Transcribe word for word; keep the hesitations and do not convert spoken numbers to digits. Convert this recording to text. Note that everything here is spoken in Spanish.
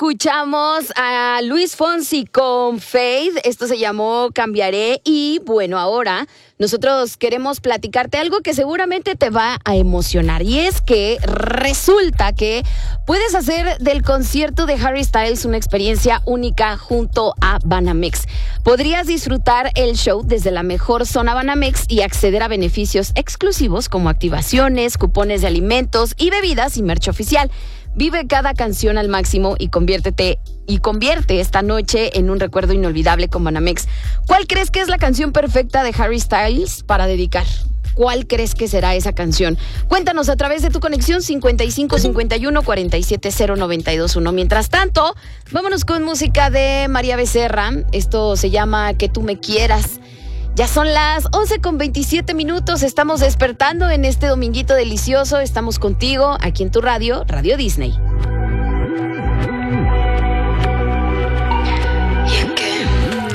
escuchamos a Luis Fonsi con Faith. Esto se llamó Cambiaré. Y bueno, ahora nosotros queremos platicarte algo que seguramente te va a emocionar. Y es que resulta que puedes hacer del concierto de Harry Styles una experiencia única junto a Banamex. Podrías disfrutar el show desde la mejor zona Banamex y acceder a beneficios exclusivos como activaciones, cupones de alimentos y bebidas y merch oficial. Vive cada canción al máximo y conviértete y convierte esta noche en un recuerdo inolvidable con Banamex. ¿Cuál crees que es la canción perfecta de Harry Styles para dedicar? ¿Cuál crees que será esa canción? Cuéntanos a través de tu conexión cincuenta y cinco cincuenta y uno cuarenta y siete cero noventa y dos uno. Mientras tanto, vámonos con música de María Becerra. Esto se llama Que tú me quieras. Ya son las once con veintisiete minutos, estamos despertando en este dominguito delicioso, estamos contigo aquí en tu radio, Radio Disney.